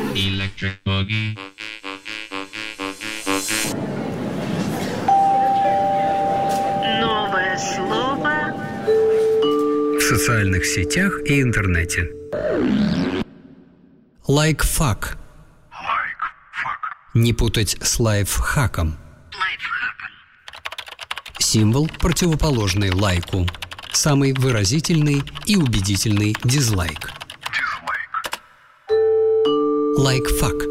Electric Boogie. Новое слово В социальных сетях и интернете. Лайкфак. Не путать с лайфхаком. Символ, противоположный лайку. Самый выразительный и убедительный дизлайк. Лайкфак.